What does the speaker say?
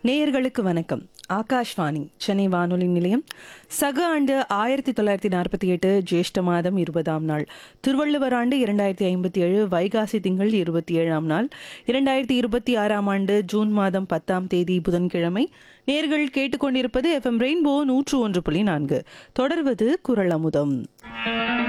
நேயர்களுக்கு வணக்கம். ஆகாஷ்வாணி சென்னை வானொலி நிலையம். சக ஆண்டு 1948 ஜேஷ்ட மாதம் 20ஆம் நாள், திருவள்ளுவர் ஆண்டு 2057 வைகாசி திங்கள் 27ஆம் நாள், 2026ஆம் ஆண்டு ஜூன் மாதம் 10ஆம் தேதி புதன்கிழமை. நேயர்கள் கேட்டுக்கொண்டிருப்பது FM ரெயின்போ 101.4. தொடர்வது குரல் அமுதம்.